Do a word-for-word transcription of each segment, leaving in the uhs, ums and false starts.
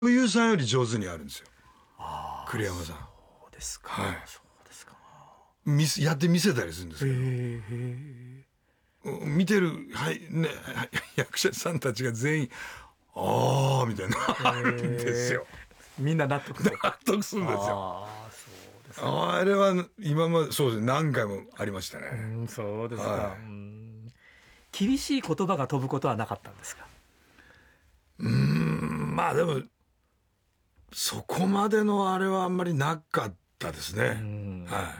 優さんより上手にあるんですよ、 あ栗山さん。 そうですか、 はいそうですか。 見せやって見せたりするんですけど、 へえ見てる、はいね、役者さんたちが全員ああみたいなあるんですよ。 みんな納得と。 納得するんですよ。 ああそうですか。 ああれは今までそうですね、何回もありましたね。 うんそうですか、 はい、 うん厳しい言葉が飛ぶことはなかったんですか。 うーんまあでもそこまでのあれはあんまりなかったですね。はい、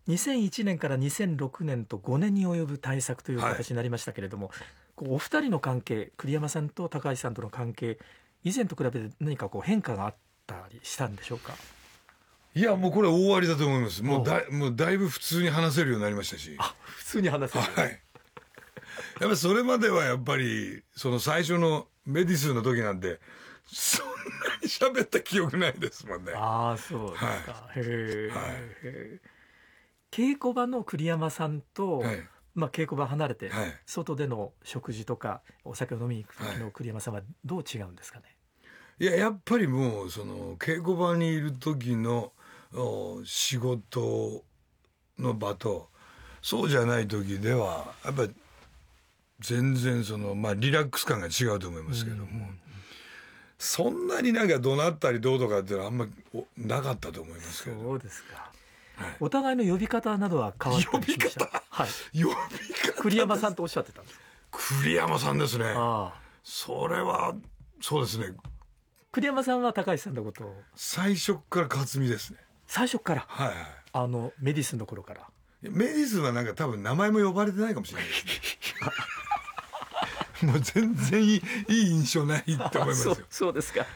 にせんいちねんからにせんろくねんとごねんに及ぶ大作という形になりましたけれども、はい、こうお二人の関係、栗山さんと高橋さんとの関係、以前と比べて何かこう変化があったりしたんでしょうか。 いやもうこれ大ありだと思います。もうだもうだいぶ普通に話せるようになりましたし。 あ、普通に話せる、 はい、やっぱそれまではやっぱりその最初のメディスの時なんてそんなに喋った記憶ないですもんね。 ああそうですか、はい、へえ、はい、稽古場の栗山さんと、はい、まあ、稽古場離れて、はい、外での食事とかお酒を飲みに行く時の栗山さんはどう違うんですかね。 いややっぱりもうその稽古場にいる時の仕事の場とそうじゃない時ではやっぱり全然その、まあ、リラックス感が違うと思いますけども、うんうんうん、そんなになんか怒鳴ったりどうとかっていうのはあんまりなかったと思いますけど。 そうですか、はい、お互いの呼び方などは変わったりしました。 呼び方、 はい、 呼び方栗山さんとおっしゃってたんです。 栗山さんですね。 ああ、 それはそうですね。 栗山さんは高橋さんのことを最初から克実ですね。 最初から、 はいはい、 あのメディスンの頃から。 メディスンはなんか多分名前も呼ばれてないかもしれないですねもう全然いい、いい印象ないと思いますよ。 そう、そうですか、はい、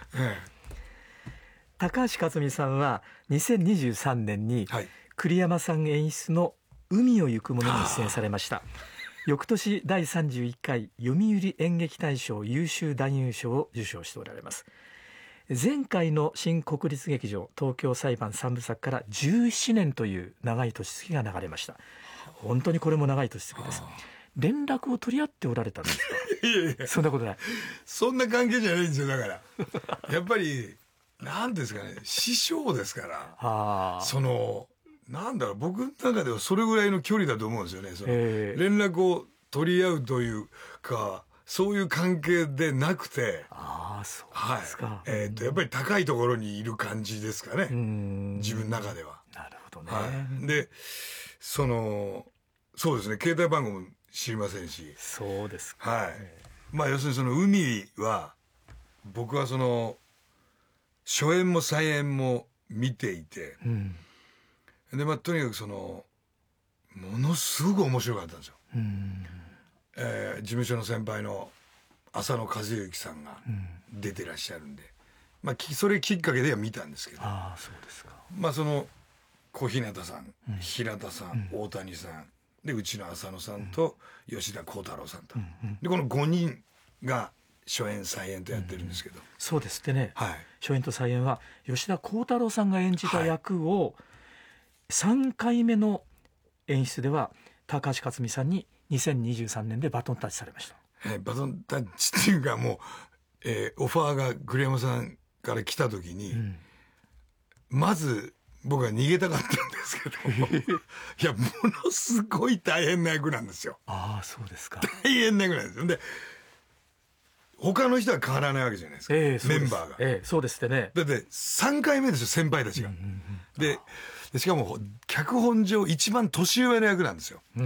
高橋克実さんはにせんにじゅうさんねんに栗山さん演出の海を行く者に出演されました。翌年だいさんじゅういっかい読売演劇大賞優秀男優賞を受賞しておられます。前回の新国立劇場東京裁判三部作からじゅうななねんという長い年月が流れました。本当にこれも長い年月です。連絡を取り合っておられたんですか。いやいや、そんなことない。 そんな関係じゃないんですよ。だからやっぱり何ですかね、師匠ですから。あ、そのなんだろう、僕の中ではそれぐらいの距離だと思うんですよね。その連絡を取り合うというかそういう関係でなくて、 ああそうですか、はい、 えー、とやっぱり高いところにいる感じですかね、自分の中では。 なるほどね、 はい、でそのそうですね、携帯番号も知りませんし。 そうですか、 はい、まあ要するにその海は僕はその初演も再演も見ていて、うん、でまあとにかくそのものすごく面白かったんですよ、うん、えー、事務所の先輩の浅野和之さんが出てらっしゃるんで、まあ、それきっかけでは見たんですけど、 ああそうですか、 まあその小日向さん、うん、平田さん、うん、大谷さんでうちの浅野さんと吉田鋼太郎さんと、うんうん、でこのごにんが初演再演とやってるんですけど、うんうん、 そうですってね、 はい、 初演と再演は吉田鋼太郎さんが演じた役をさんかいめの演出では高橋克実さんににせんにじゅうさんねんでバトンタッチされました。 えー、バトンタッチっていうかもう、えー、オファーが栗山さんから来た時に、うん、まず僕は逃げたかったんですけどいやものすごい大変な役なんですよ。 ああそうですか、 大変な役なんですよ。で他の人は変わらないわけじゃないですか、えー、メンバーが、 えー、そうですってね。 だってさんかいめですよ、先輩たちが、うんうんうん、で, でしかも脚本上一番年上の役なんですよ、うん、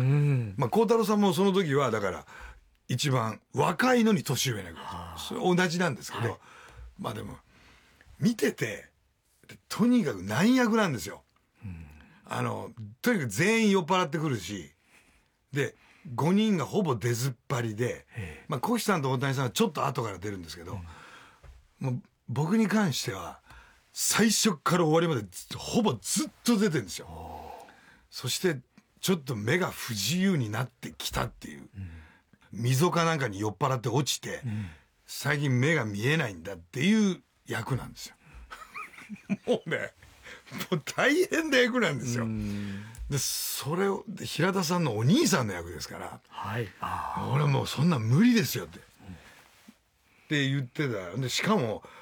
まあ鋼太郎さんもその時はだから一番若いのに年上な役、それ同じなんですけど、はい、まあでも見ててとにかく難役なんですよ、うん、あのとにかく全員酔っ払ってくるし、でごにんがほぼ出ずっぱりで、まあ、小木さんと大谷さんはちょっと後から出るんですけど、うん、もう僕に関しては最初から終わりまでほぼずっと出てるんですよ。そしてちょっと目が不自由になってきたっていう、うん、溝かなんかに酔っ払って落ちて、うん、最近目が見えないんだっていう役なんですよもうねもう大変な役なんですよ。でそれを平田さんのお兄さんの役ですから、はい、あ俺もうそんな無理ですよって、 って言ってた。でしかも